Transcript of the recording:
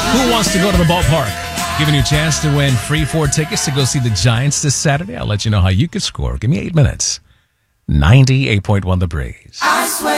Who wants to go to the ballpark? Giving you a chance to win free 4 tickets to go see the Giants this Saturday. I'll let you know how you could score. Give me 8 minutes. 98.1 The Breeze. I swear.